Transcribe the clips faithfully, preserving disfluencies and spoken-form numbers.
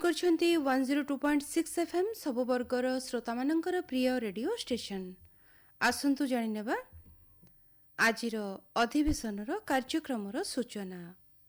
करछन्ती one zero two point six FM सबु वर्गर श्रोता मानकर प्रिय रेडियो स्टेशन। आसंतु जानि नेबा आजिर अधिवेशनर कार्यक्रमर सूचना।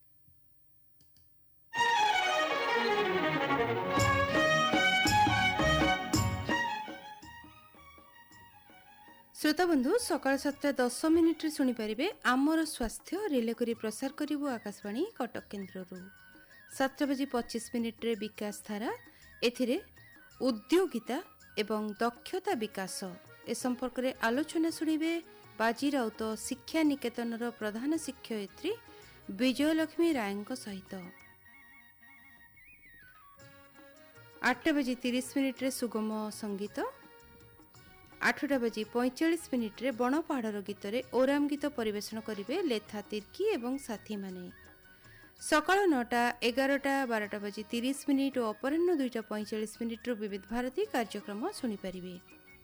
श्रोता बंधु सकाल सातटा दस मिनिट्रे शुणी पारिबे आमर स्वास्थ्य रिले करी प्रसार करिबो आकाशवाणी कटक केन्द्ररू। सातटा बजी पच्चीस मिनिट्रे विकास धारा एथिरे उद्योगिता एवं दक्षता विकास ए संपर्क में आलोचना शुणिबे बाजी राउत शिक्षा निकेतनर प्रधान शिक्षयित्री विजयलक्ष्मी राय सहित। आठटा बजी तीस मिनिट्रे सुगम संगीत, आठटा बजी पैंचाश मिनिट्रे बणपहाड़ गीतरे ओराम गीत परिवेशन करिवे लेथा तिर्की एवं साथी माने। सकाळ नौटा एगारटा बारटा बजी तीस मिनिट और अपराह्न दुईटा पैंचाश मिनिट्र विविध भारती कार्यक्रम शुणिपारे।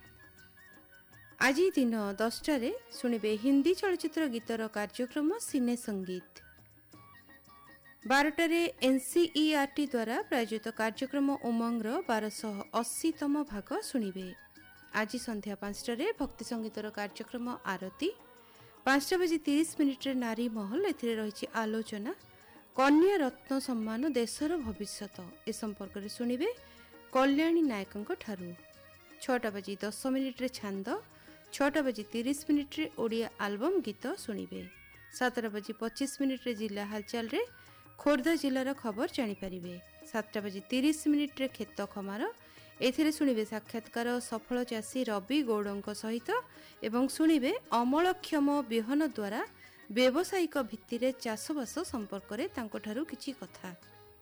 आज दिन दसटारे शुणिबे हिंदी चलचित्र गीतर कार्यक्रम सिने संगीत। बारटारे एनसीईआरटी द्वारा प्रायोजित कार्यक्रम उमंगर बारश अशीतम भाग शुणिबे। आज संध्या पांचटारे भक्ति संगीतर कार्यक्रम आरती। पांचटा बजी तीस मिनिट्रे नारी महल एथिरे रहिछि आलोचना कन्या रत्न सम्मान देशर भविष्यत ए संपर्क में शुणिबे कल्याणी नायकों ठारू। छटा बजी दस मिनिट्रे छांद, छटा बजी तीस मिनिट्रे ओडिया आल्बम गीत शुणिबे। सातटा बजी पच्चीस मिनिट्रे जिला हालचाल रे खोर्धा जिलार खबर जानिपारिबे। सातटा बजी तीस मिनिट्रे खेत खमार एथिरे शुणिबे साक्षात्कार सफल चाषी रवि गौड़ सहित एवं शुणिबे अमलक्षम बिहन द्वारा व्यावसायिक भित्तिरे चाषबास संपर्क में तांकोठारू किछि कथा।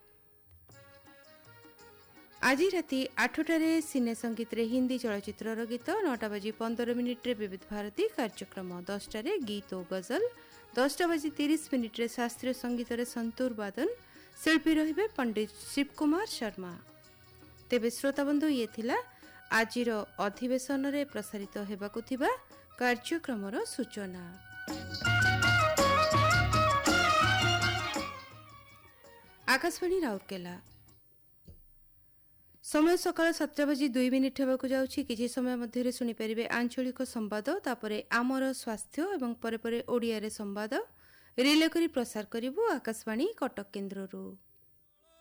आज राति आठटारे सिने संगीत रे हिंदी चलचित्र गीत, नौटा बजी पंदर मिनिट्रे विविध भारती कार्यक्रम, दसटारे गीत और गजल, दसटा बजी तीस मिनिट्रे शास्त्रीय संगीत रे संतूर वादन, शिल्पी रहिबे पंडित शिव कुमार शर्मा। तेबे श्रोता बंधु ये थिला आजिर अधिवेशन रे प्रसारित हेबाकु थिबा कार्यक्रमर सूचना। आकाशवाणी राउरकेला समय सकाळ सातटा बजी दुई मिनिट हेबाकु जाउछि। किछि समय मध्यरे सुनि परिबे आंचलिक संवाद, तापरे आमर स्वास्थ्य एवं परे परे ओडिया रे संवाद रिले करी प्रसार करिवो आकाशवाणी कटक केन्द्ररू।